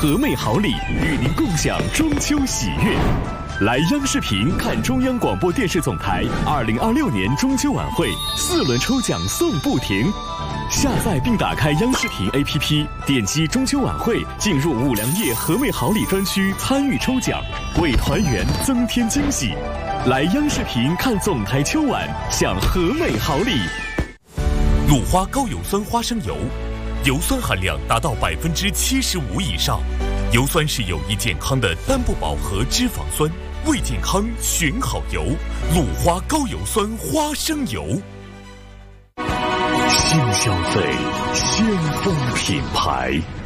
和美好礼，与您共享中秋喜悦。来央视频看中央广播电视总台2026年中秋晚会4轮抽奖送不停。下载并打开央视频 APP， 点击中秋晚会，进入五粮液和美好礼专区参与抽奖，为团圆增添惊喜。来央视频看总台秋晚，享和美好礼。 鲁花高油酸花生油，油酸含量达到75%以上，油酸是有益健康的单不饱和脂肪酸，为健康选好油。鲁花高油酸花生油。 新消费，先锋品牌。